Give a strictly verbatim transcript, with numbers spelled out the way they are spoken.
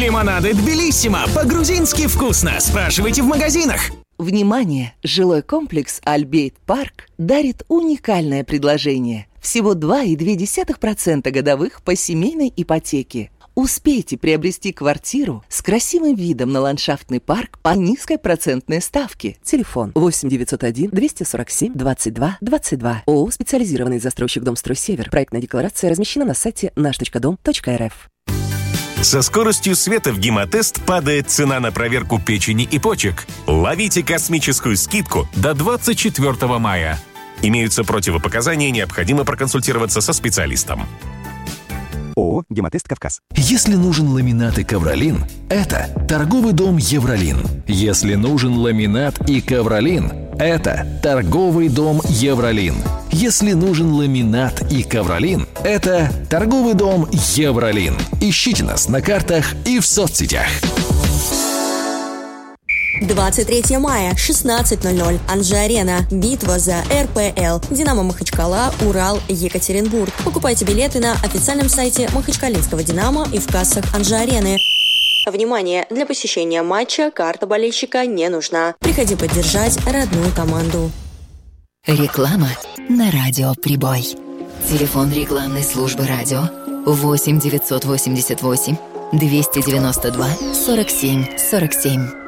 Лимонады Тбилиссимо. По-грузински вкусно. Спрашивайте в магазинах. Внимание! Жилой комплекс «Альбейт Парк» дарит уникальное предложение. Всего два и две десятых процента годовых по семейной ипотеке. Успейте приобрести квартиру с красивым видом на ландшафтный парк по низкой процентной ставке. Телефон восемь девятьсот один двести сорок семь двадцать два двадцать два. ООО «Специализированный застройщик Домстрой Север». Проектная декларация размещена на сайте наш точка дом точка эр эф. Со скоростью света в Гемотест падает цена на проверку печени и почек. Ловите космическую скидку до двадцать четвёртого мая. Имеются противопоказания, необходимо проконсультироваться со специалистом. ООО «Гемотест Кавказ». Если нужен ламинат и ковролин, это торговый дом «Евролин». Если нужен ламинат и ковролин, это торговый дом «Евролин». Если нужен ламинат и ковролин, это торговый дом «Евролин». Ищите нас на картах и в соцсетях. двадцать третьего мая, шестнадцать ноль ноль. Анжи-Арена. Битва за эр пэ эл. Динамо Махачкала, Урал, Екатеринбург. Покупайте билеты на официальном сайте Махачкалинского Динамо и в кассах Анжи-Арены. Внимание! Для посещения матча карта болельщика не нужна. Приходи поддержать родную команду. Реклама на радио «Прибой». Телефон рекламной службы радио восемь девятьсот восемьдесят восемь двести девяносто два сорок семь сорок семь.